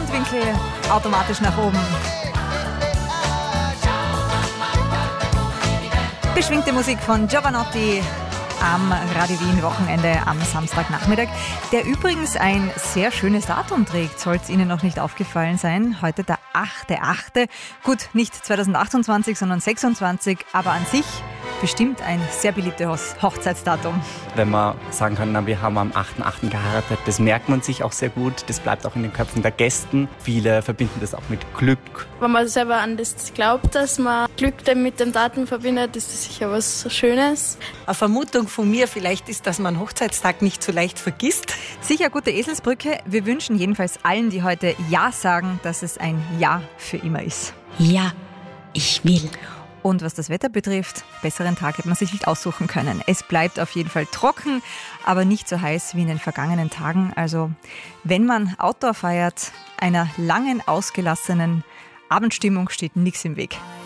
Mundwinkel automatisch nach oben. Beschwingte Musik von Giovanotti am Radio Wien Wochenende am Samstagnachmittag, der übrigens ein sehr schönes Datum trägt, soll es Ihnen noch nicht aufgefallen sein. Heute der 8.8. Gut, nicht 2028, sondern 26, aber an sich bestimmt ein sehr beliebtes Hochzeitsdatum. Wenn man sagen kann, na, wir haben am 8.8. geheiratet, das merkt man sich auch sehr gut, das bleibt auch in den Köpfen der Gästen. Viele verbinden das auch mit Glück. Wenn man selber an das glaubt, dass man Glück mit dem Datum verbindet, ist das sicher was Schönes. Eine Vermutung von mir vielleicht ist, dass man Hochzeitstag nicht so leicht vergisst. Sicher gute Eselsbrücke. Wir wünschen jedenfalls allen, die heute Ja sagen, dass es ein Ja für immer ist. Ja, ich will. Und was das Wetter betrifft, besseren Tag hätte man sich nicht aussuchen können. Es bleibt auf jeden Fall trocken, aber nicht so heiß wie in den vergangenen Tagen. Also wenn man Outdoor feiert, einer langen, ausgelassenen Abendstimmung steht nichts im Weg.